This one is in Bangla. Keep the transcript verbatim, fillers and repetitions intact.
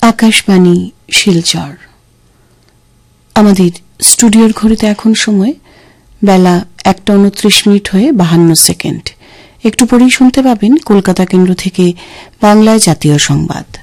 আকাশবাণী শিলচর। আমাদের স্টুডিওর ঘড়িতে এখন সময় বেলা একটা উনত্রিশ মিনিট হয়ে বাহান্ন সেকেন্ড। একটু পরেই শুনতে পাবেন কলকাতা কেন্দ্র থেকে বাংলায় জাতীয় সংবাদ।